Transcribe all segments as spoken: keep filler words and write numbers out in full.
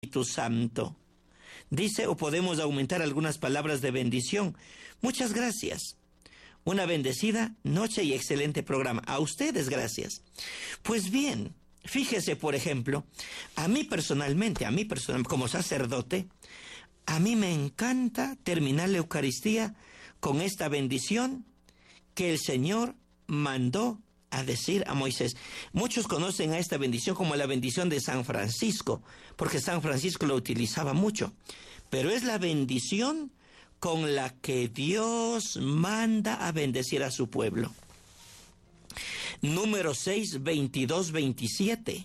Espíritu Santo. Dice, o podemos aumentar algunas palabras de bendición. Muchas gracias. Una bendecida noche y excelente programa. A ustedes gracias. Pues bien, fíjese, por ejemplo, a mí personalmente, a mí personalmente, como sacerdote, a mí me encanta terminar la Eucaristía con esta bendición que el Señor mandó a decir a Moisés. Muchos conocen a esta bendición como la bendición de San Francisco, porque San Francisco lo utilizaba mucho. Pero es la bendición con la que Dios manda a bendecir a su pueblo. Número seis, veintidós, veintisiete.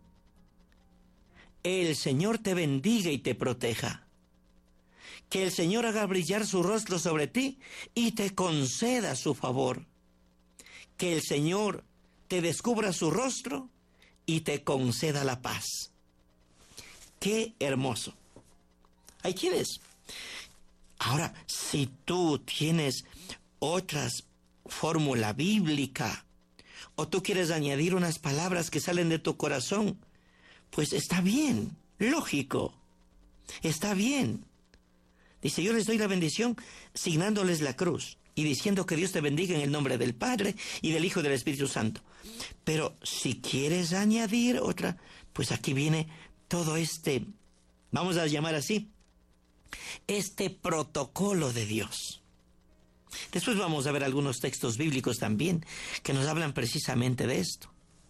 El Señor te bendiga y te proteja. Que el Señor haga brillar su rostro sobre ti y te conceda su favor. Que el Señor te descubra su rostro y te conceda la paz. ¡Qué hermoso! Ahí tienes. Ahora, si tú tienes otras fórmula bíblica o tú quieres añadir unas palabras que salen de tu corazón, pues está bien, lógico, está bien. Dice, yo les doy la bendición signándoles la cruz y diciendo que Dios te bendiga en el nombre del Padre y del Hijo y del Espíritu Santo. Pero si quieres añadir otra, pues aquí viene todo este, vamos a llamar así, este protocolo de Dios. Después vamos a ver algunos textos bíblicos también que nos hablan precisamente de esto.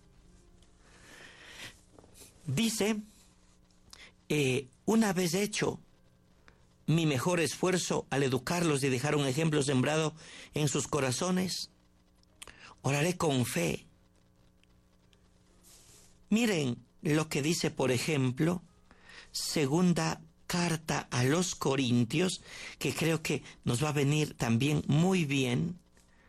Dice, eh, una vez hecho mi mejor esfuerzo al educarlos y dejar un ejemplo sembrado en sus corazones, oraré con fe. Miren lo que dice, por ejemplo, segunda carta a los Corintios, que creo que nos va a venir también muy bien.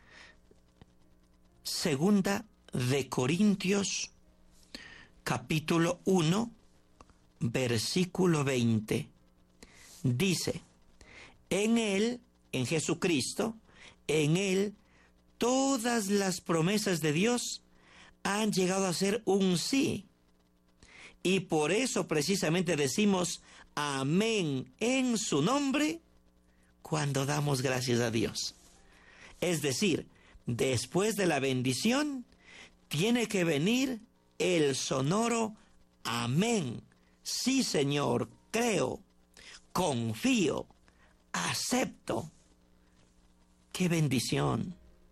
Segunda de Corintios, capítulo uno, versículo veinte. Dice, en Él, en Jesucristo, en Él, todas las promesas de Dios han llegado a ser un sí. Y por eso precisamente decimos amén en su nombre cuando damos gracias a Dios. Es decir, después de la bendición, tiene que venir el sonoro amén. Sí, Señor, creo, confío, acepto. ¡Qué bendición!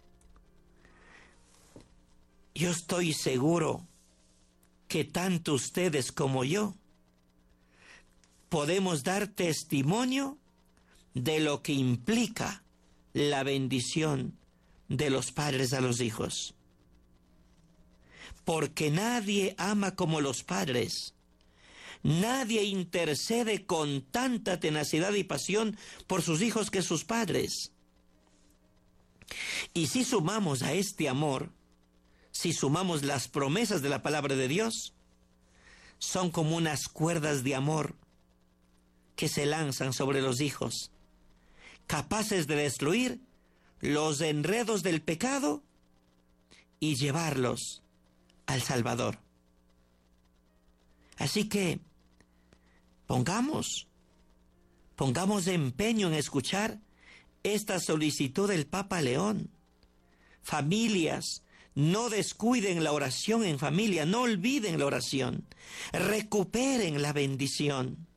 Yo estoy seguro que tanto ustedes como yo podemos dar testimonio de lo que implica la bendición de los padres a los hijos. Porque nadie ama como los padres. Nadie intercede con tanta tenacidad y pasión por sus hijos que sus padres. Y si sumamos a este amor, si sumamos las promesas de la palabra de Dios, son como unas cuerdas de amor que se lanzan sobre los hijos, capaces de destruir los enredos del pecado y llevarlos al Salvador. Así que pongamos, pongamos empeño en escuchar esta solicitud del Papa León. Familias, no descuiden la oración en familia, no olviden la oración, recuperen la bendición.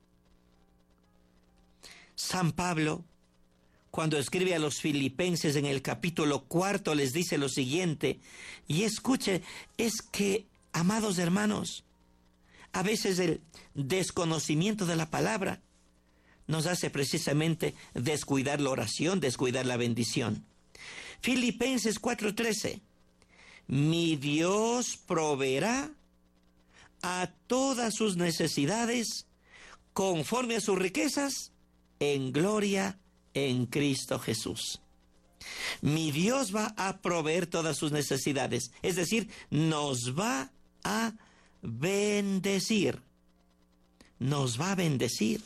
San Pablo, cuando escribe a los filipenses en el capítulo cuarto, les dice lo siguiente, y escuche, es que, amados hermanos, a veces el desconocimiento de la palabra nos hace precisamente descuidar la oración, descuidar la bendición. Filipenses cuatro trece. Mi Dios proveerá a todas sus necesidades conforme a sus riquezas en gloria en Cristo Jesús. Mi Dios va a proveer todas sus necesidades, es decir, nos va a bendecir. Nos va a bendecir.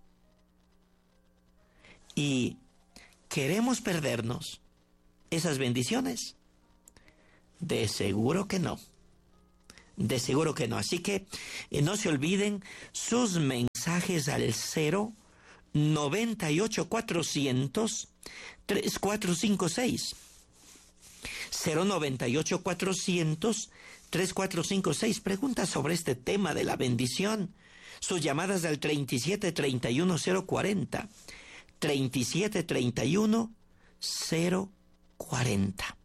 ¿Y queremos perdernos esas bendiciones? De seguro que no. De seguro que no. Así que eh, no se olviden sus mensajes al cero noventa y ocho cuatrocientos treinta y cuatro cincuenta y seis. cero noventa y ocho cuatrocientos treinta y cuatro cincuenta y seis. Preguntas sobre este tema de la bendición. Sus llamadas al treinta y siete treinta y uno cero cuarenta. treinta y siete treinta y uno cero cuarenta.